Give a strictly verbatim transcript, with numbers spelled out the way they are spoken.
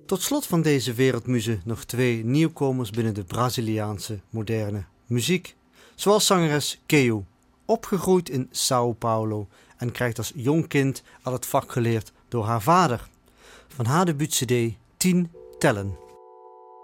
Tot slot van deze wereldmuze nog twee nieuwkomers binnen de Braziliaanse moderne muziek. Zoals zangeres Keu, opgegroeid in Sao Paulo en krijgt als jong kind al het vak geleerd door haar vader. Van haar debuut-cd tien tellen.